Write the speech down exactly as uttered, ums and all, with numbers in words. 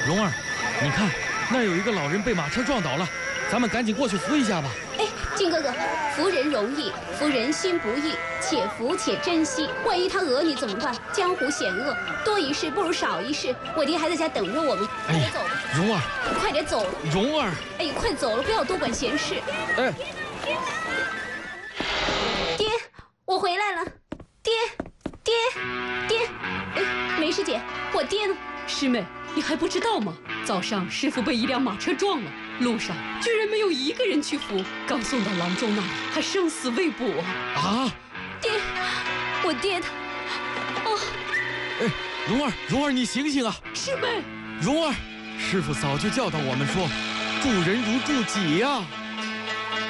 蓉儿，你看，那儿有一个老人被马车撞倒了，咱们赶紧过去扶一下吧。 哎，金哥哥，扶人容易，扶人心不易，且扶且珍惜。万一他讹你怎么办？江湖险恶，多一事不如少一事。我爹还在家等着我们，快点走吧。 蓉儿， 快点走了。 蓉儿， 哎，快走了，不要多管闲事。 哎， 爹，我回来了。爹，爹，爹，哎，梅师姐，我爹呢？ 师妹，你还不知道吗？早上师傅被一辆马车撞了，路上居然没有一个人去扶，刚送到郎中那里，还生死未卜啊！ 啊！ 爹，我爹他，哦， 哎，蓉儿，蓉儿，你醒醒啊！ 师妹， 蓉儿，师傅早就教导我们说，助人如助己呀。